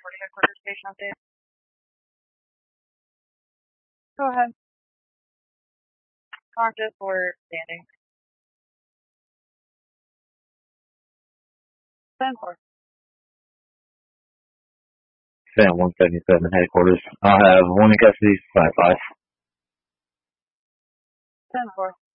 140 headquarters station update. Go ahead. Conscious or standing? 10-4. Sam 177 headquarters. I have one in custody, 5-5. 10-4.